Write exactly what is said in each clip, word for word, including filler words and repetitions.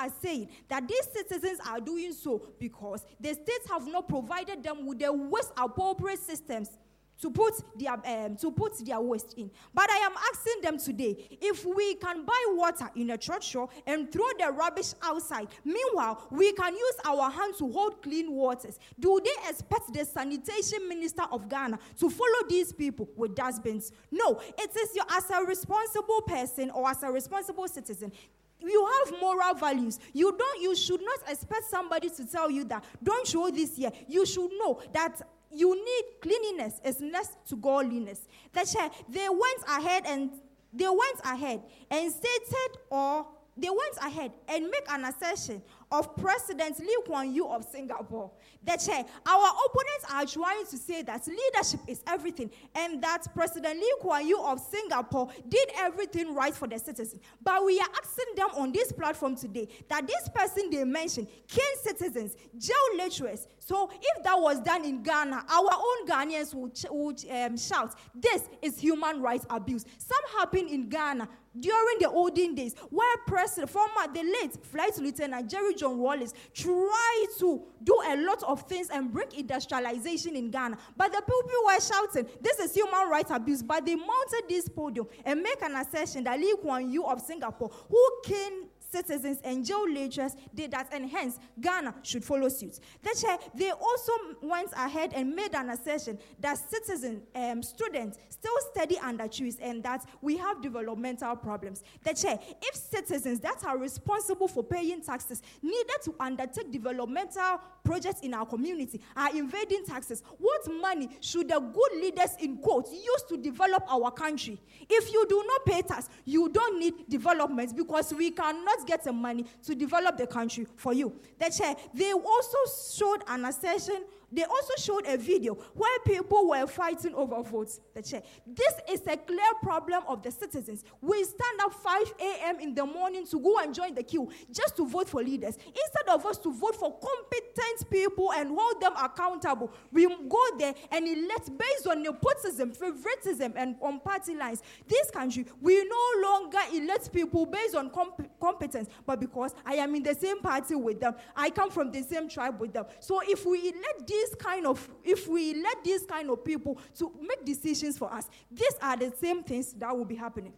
are saying that these citizens are doing so because the states have not provided them with the waste appropriate systems to put their um, to put their waste in. But I am asking them today, if we can buy water in a church shop and throw the rubbish outside, meanwhile, we can use our hands to hold clean waters, do they expect the sanitation minister of Ghana to follow these people with dustbins? No, it is you as a responsible person or as a responsible citizen. You have moral values. You don't. You should not expect somebody to tell you that, don't show this here. You should know that you need cleanliness is next to godliness. That's why they went ahead and they went ahead and stated or they went ahead and make an assertion of President Lee Kuan Yew of Singapore. That's why our opponents are trying to say that leadership is everything and that President Lee Kuan Yew of Singapore did everything right for the citizens. But we are asking them on this platform today that this person they mentioned, cane citizens, jail lecturers. So if that was done in Ghana, our own Ghanaians would, ch- would um, shout, this is human rights abuse. Some happened in Ghana during the olden days, where President, former, the late Flight Lieutenant Jerry John Wallace tried to do a lot of things and bring industrialization in Ghana. But the people were shouting, this is human rights abuse. But they mounted this podium and make an assertion that Lee Kuan Yew of Singapore, who came citizens and jail lecturers did that, and hence Ghana should follow suit. That's why they also went ahead and made an assertion that citizens, um, students still study under trees and that we have developmental problems. That's why if citizens that are responsible for paying taxes needed to undertake developmental projects in our community are invading taxes, what money should the good leaders in quotes use to develop our country? If you do not pay tax, you don't need development because we cannot get the money to develop the country for you. That's why they also showed an assertion. They also showed a video where people were fighting over votes. That's why this is a clear problem of the citizens. We stand up five a.m. in the morning to go and join the queue just to vote for leaders. Instead of us to vote for competent people and hold them accountable, we go there and elect based on nepotism, favoritism, and on party lines. This country, we no longer elect people based on comp- competence, but because I am in the same party with them, I come from the same tribe with them. So if we elect these kind of, if we let these kind of people to make decisions for us, these are the same things that will be happening.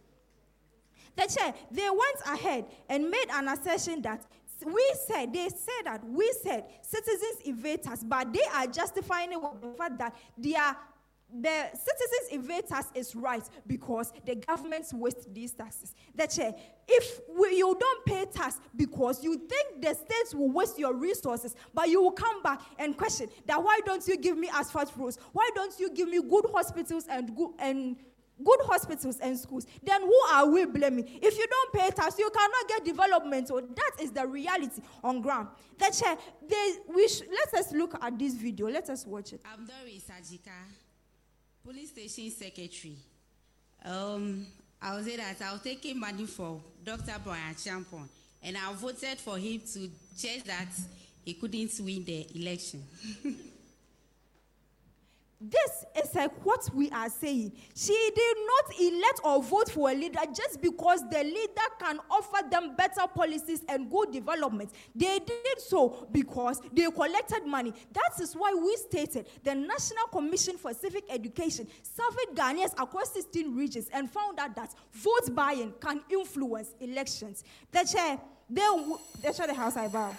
The chair, they went ahead and made an assertion that we said, they said that we said citizens evade us, but they are justifying it with the fact that they are the citizens evade tax is right because the government wastes these taxes. The chair, if we, you don't pay tax because you think the states will waste your resources, but you will come back and question that why don't you give me asphalt roads? Why don't you give me good hospitals and good and good hospitals and schools? Then who are we blaming? If you don't pay tax, you cannot get development. So that is the reality on ground. The chair, they we sh- let us look at this video. Let us watch it. I'm Doris Sajika, police station secretary. Um, I was say that I was taking money for Doctor Brian Champon, and I voted for him to check that he couldn't win the election. This is like what we are saying. She did not elect or vote for a leader just because the leader can offer them better policies and good development. They did so because they collected money. That is why we stated the National Commission for Civic Education surveyed Ghanaians across sixteen regions and found out that vote buying can influence elections. The chair, they, they chair the house I bow.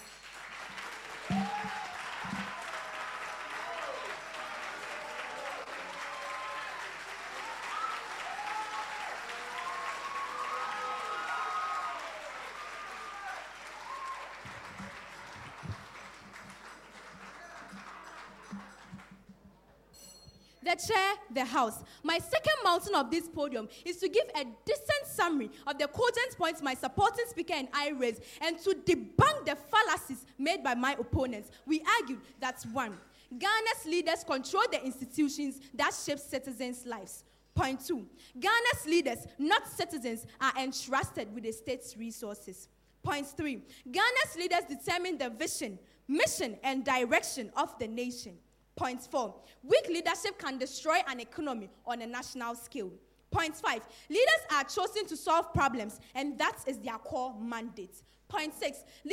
The chair, the house. My second mountain of this podium is to give a decent summary of the cogent points my supporting speaker and I raised and to debunk the fallacies made by my opponents. We argued that one, Ghana's leaders control the institutions that shape citizens' lives. Point two, Ghana's leaders, not citizens, are entrusted with the state's resources. Point three, Ghana's leaders determine the vision, mission, and direction of the nation. Point four, weak leadership can destroy an economy on a national scale. Point five, leaders are chosen to solve problems, and that is their core mandate. Point six,